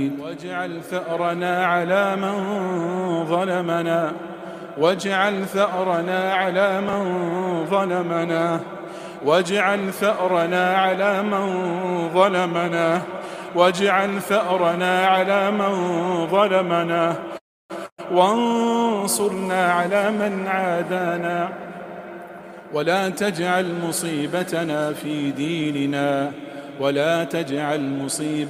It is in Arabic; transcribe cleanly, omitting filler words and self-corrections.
واجعل ثأرنا على من ظلمنا، واجعل ثأرنا على من ظلمنا، واجعل ثأرنا على من ظلمنا، واجعل ثأرنا على من ظلمنا، وانصرنا على من عادانا، ولا تجعل مصيبتنا في ديننا، ولا تجعل مصيبتنا